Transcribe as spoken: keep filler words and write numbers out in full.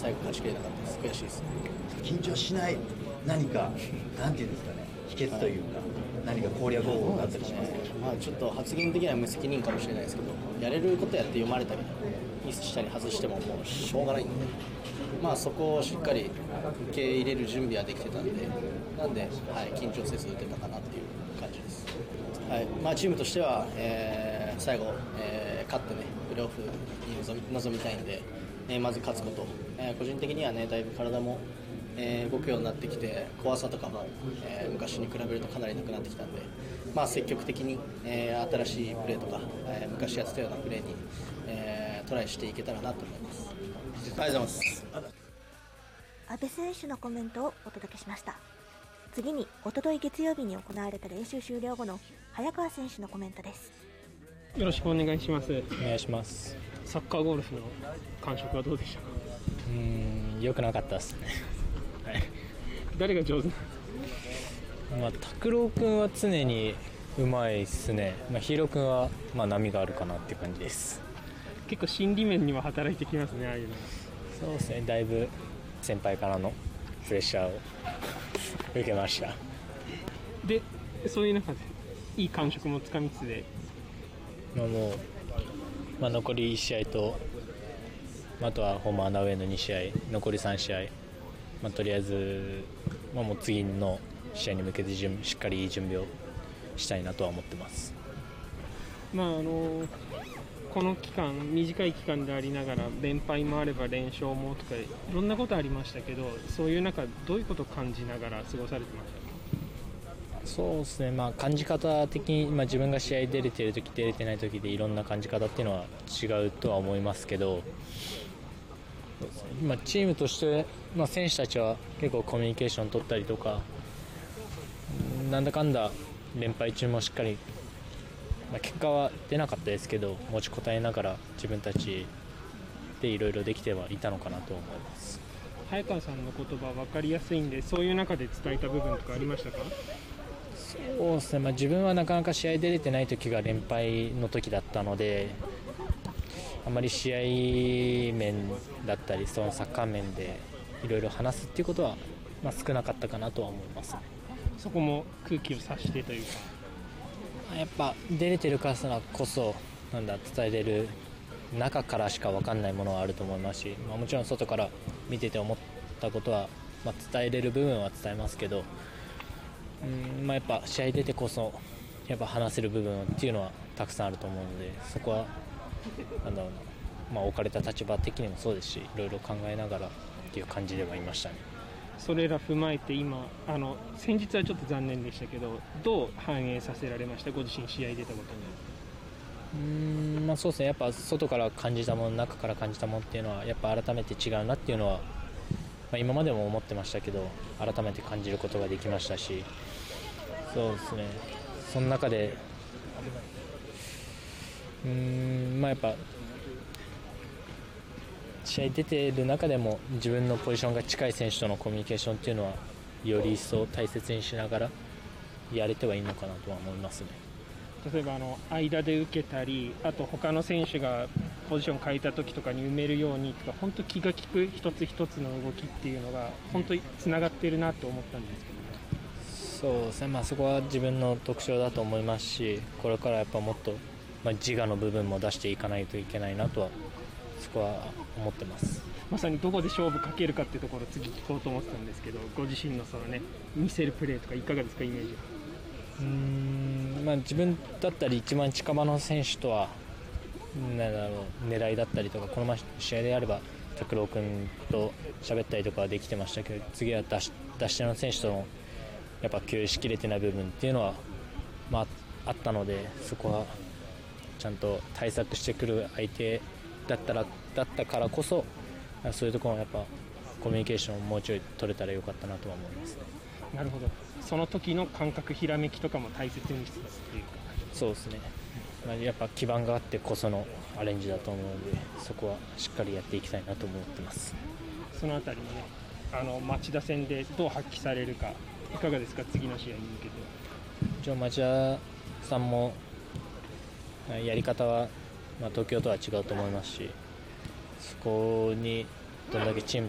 最後勝ちきれなかったです。悔しいです。 緊張しない何かなんていうんですかね、秘訣というか、はい、何か攻略方法があったりしますか？ まあ、ちょっと発言的には無責任かもしれないですけど、やれることやって読まれたりミスしたり外してももうしょうがないんで、まあ、そこをしっかり受け入れる準備はできてたんで、なんで、はい、緊張せず打てたかなっていう感じです。はい、まあ、チームとしては、えー、最後、えー、勝ってねプレーオフに臨み、臨みたいんで、えー、まず勝つこと、えー、個人的にはねだいぶ体も、えー、動くようになってきて怖さとかも、えー、昔に比べるとかなりなくなってきたんで、まあ、積極的に、えー、新しいプレーとか、えー、昔やってたようなプレーに、えー、トライしていけたらなと思います。ありがとうございます。 阿部選手のコメントをお届けしました。次におととい月曜日に行われた練習終了後の早川選手のコメントです。 よろしくお願いします。 お願いします。 サッカーゴルフの感触はどうでしたか？ うーん、良くなかったですね。はい、 誰が上手なの？ まあ、拓郎君は常にうまいですね。まあ、ヒーロー君はまあ波があるかなっていう感じです。 結構心理面には働いてきますね、ああいうの。 そうですね、だいぶ先輩からのプレッシャーを受けました。 で、そういう中でいい感触もつかみつつで、 まあ、もう、まあ、残りいち試合と、あとはホームアンダーウェイのに試合、残りさん試合、まあ、とりあえず、まあ、もう次の試合に向けてしっかりいい準備をしたいなとは思ってます。 まああのこの期間、短い期間でありながら連敗もあれば連勝もとかいろんなことありましたけど、そういう中どういうことを感じながら過ごされてましたか？ そうですね、まあ、感じ方的に、まあ、自分が試合出れてるとき出れてないときでいろんな感じ方っていうのは違うとは思いますけど、まあ、チームとして、まあ、選手たちは結構コミュニケーション取ったりとか、なんだかんだ連敗中もしっかり、まあ、結果は出なかったですけど持ちこたえながら自分たちでいろいろできてはいたのかなと思います。 早川さんの言葉分かりやすいんで、そういう中で伝えた部分とかありましたか？ そうですね、まあ、自分はなかなか試合出れてない時が連敗の時だったので、あまり試合面だったりそのサッカー面でいろいろ話すっていうことは、まあ、少なかったかなとは思いますね。 そこも空気を察してというか、 やっぱ出れてるからこそなんだ伝えれる、中からしか分かんないものはあると思いますし、まあ、もちろん外から見てて思ったことは、まあ、伝えれる部分は伝えますけど、うん、まあ、やっぱ試合出てこそやっぱ話せる部分っていうのはたくさんあると思うので、そこはなんだろうな、まあ、置かれた立場的にもそうですし、いろいろ考えながらっていう感じではいましたね。 それら踏まえて今あの先日はちょっと残念でしたけど、どう反映させられました？ご自身試合出たことに。 うーん、まあ、そうですね、やっぱ外から感じたもの、中から感じたものっていうのはやっぱ改めて違うなっていうのは、まあ、今までも思ってましたけど改めて感じることができましたし、そうですね、その中でうーん、まあ、やっぱ試合出ている中でも自分のポジションが近い選手とのコミュニケーションっていうのはより一層大切にしながらやれてはいいのかなとは思いますね。 例えばあの間で受けたり、あと他の選手がポジション変えた時とかに埋めるようにとか、本当気が利く一つ一つの動きっていうのが本当につながってるなと思ったんですけど、ね、 そうですね、まあ、そこは自分の特徴だと思いますし、これからやっぱもっと、まあ、自我の部分も出していかないといけないなとはそこは思ってます。 まさにどこで勝負かけるかっていうところを次聞こうと思ってたんですけど、ご自身のそのね見せるプレーとかいかがですか、イメージは。 うーん、まあ、自分だったり一番近場の選手とはなんだろう、狙いだったりとか、この前試合であれば拓郎君と喋ったりとかはできてましたけど、次は出し、出し手の選手とのやっぱ共有しきれてない部分っていうのは、まあ、あったので、そこはちゃんと対策してくる相手だったらだったからこそ、そういうところのやっぱコミュニケーションをもうちょい取れたらよかったなとは思いますね。 なるほど、その時の感覚、ひらめきとかも大切にしつつっていうか。 そうですね、まあ、やっぱ基盤があってこそのアレンジだと思うので、そこはしっかりやっていきたいなと思ってます。 そのあたりもね、あの町田戦でどう発揮されるか、いかがですか、次の試合に向けて。 一応町田さんもやり方は、まあ、東京とは違うと思いますし、そこにどれだけチーム